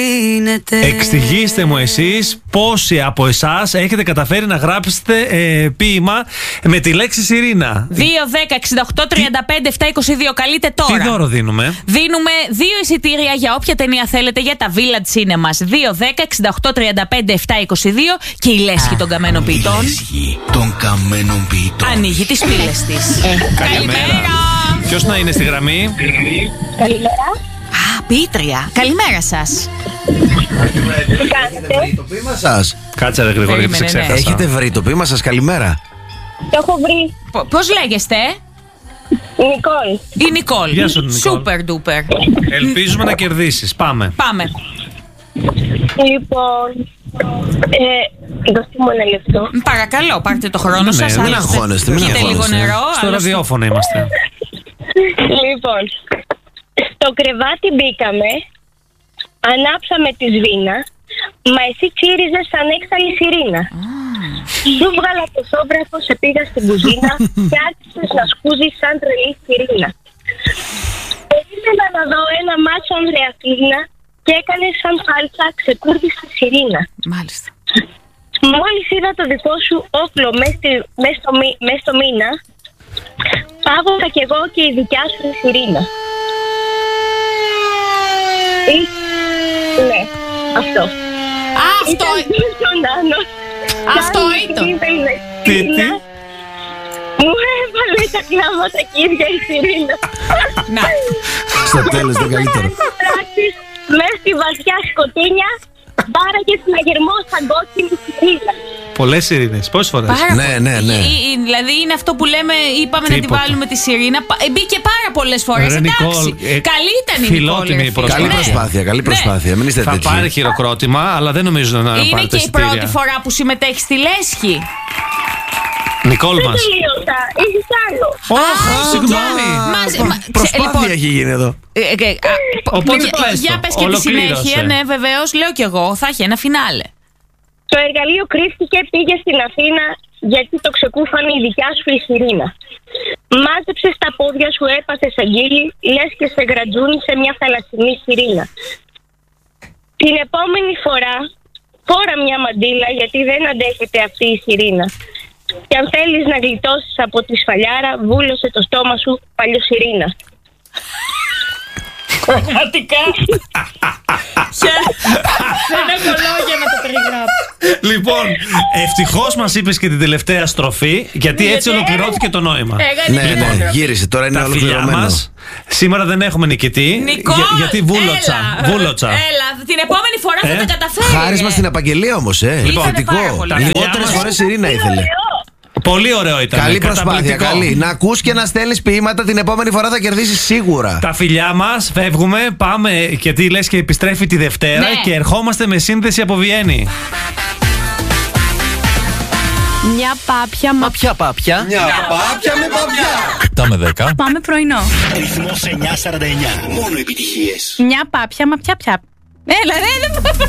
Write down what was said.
Εξηγήστε μου εσείς πόσοι από εσάς έχετε καταφέρει να γράψετε ποίημα με τη λέξη Σιρήνα. 2, 10, 68, 35, 7, 22. Καλείτε τώρα. Τι δώρο δίνουμε? Δίνουμε 2 εισιτήρια για όποια ταινία θέλετε για τα Village Cinemas. 2, 10, 68, 35, 7, 22. Και η λέσχη των καμένων ποιητών. Η λέσχη των καμένων ποιητών ανοίγει τις πύλες της. Καλημέρα. Ποιος να είναι στη γραμμή? Καλημέρα. Α, ποιήτρια. Καλημέρα σας. Έχετε βρει το ποίημα σας? Κάτσε ρε Γρηγόρη, γιατί σε ξέχασα. Έχετε βρει το ποίημα σας? Καλημέρα. Το έχω βρει. Πώς λέγεστε? Η Νικόλ. Η Νικόλ. Γεια σου, Νικόλ. Σούπερ ντούπερ. Ελπίζουμε να κερδίσεις. Πάμε. Πάμε. Λοιπόν, δώστε μου ένα λεπτό. Παρακαλώ, πάρτε το χρόνο σας. μην αγχώνεστε, μην Πείτε λίγο αγχώνεστε. νερό. Στο ραδιόφωνο είμαστε. Λοιπόν, στο κρεβάτι μπήκαμε, ανάψαμε τη σβήνα, μα εσύ τσίριζες σαν έξαλλη σιρήνα. Σου βγάλα το σόβρακο, σε πήγα στην κουζίνα και άρχισες να σκούζεις σαν τρελή σιρήνα. Περίμενα να δω ένα μάτσο Ανδρεαθήνα και έκανε σαν φάλτσα ξεκούρδιστη σιρήνα. Μάλιστα. Μόλις είδα το δικό σου όπλο μες στο μήνα, πάγωσα κι εγώ και η δικιά σου η σιρήνα. Ναι, αυτό. Αυτό ήταν. Τι? Μου έβαλε τα κλάματα και η ίδια η σιρήνα. Να. Στο τέλος το καλύτερο. Μες στη βαθιά σκοτεινιά, μπάραγε συναγερμό σαν κόκκινη σιρήνα. Πολλές σιρήνες. Πόσες φορές? Ναι. Δηλαδή είναι αυτό που λέμε, είπαμε να τη Τίποτα. βάλουμε τη σιρήνα. Μπήκε πάρα πολλές φορές. Ρε, Εντάξει. Νικόλ, Καλή ήταν η φιλότιμη Νικόλ. προσπάθεια. Καλή προσπάθεια, καλή προσπάθεια. Μην είστε Θα τέτοιοι. πάρει χειροκρότημα, αλλά δεν νομίζω να Είναι πάρετε και η εισιτήρια. πρώτη φορά που συμμετέχει στη λέσχη. Νικόλ Δεν μας. τελείωσα, έχεις άλλο. Συγγνώμη. Προσπάθεια Λοιπόν, έχει γίνει εδώ. Οπότε πες για το. πες και τη Ολοκλήρωσε. συνέχεια. Ναι, βεβαίως, λέω κι εγώ. Θα έχει ένα φινάλε. Το εργαλείο κρύφτηκε, πήγε στην Αθήνα γιατί το ξεκούφανε η δικιά σου η σιρήνα. Μάζεψες τα πόδια σου, έπασες αγγίλι, λες και σε γρατζούν σε μια θαλασσινή σιρήνα. Την επόμενη φορά φόρα μια μαντίλα γιατί δεν αντέχεται αυτή η σιρήνα. Και αν θέλεις να γλιτώσεις από τη σφαλιάρα, βούλωσε το στόμα σου παλιοσιρήνα. Πραγματικά. Δεν έχω λόγια να το περιγράψω. Λοιπόν, ευτυχώς μας είπες και την τελευταία στροφή, γιατί έτσι ολοκληρώθηκε το νόημα. Ναι, γύρισε, τώρα είναι Τα φιλιά ολοκληρωμένο. μας. Σήμερα δεν έχουμε νικητή. Νικόλ, γιατί βούλωτσα. Έλα, την επόμενη φορά θα τα καταφέρει. Χάρισμα στην απαγγελία όμως, Λοιπόν, θετικό. πάρα πολύ. Λιγότερες φορές Σιρήνα ήθελε. Πολύ ωραίο ήταν. Καλή προσπάθεια, καταπληκτικό. καλή. Να ακούς και να στέλνεις ποίηματα, την επόμενη φορά θα κερδίσεις σίγουρα. Τα φιλιά μας, φεύγουμε, πάμε, γιατί λες και επιστρέφει τη Δευτέρα Ναι. και ερχόμαστε με σύνδεση από Βιέννη. Μια πάπια, μα Ποια πάπια? Μια πάπια με παπιά. 7 με 10. πάμε πρωινό. Ρυθμός 949. Μόνο επιτυχίες. Μια πάπια, μα πια. Έλα, ρε, δεν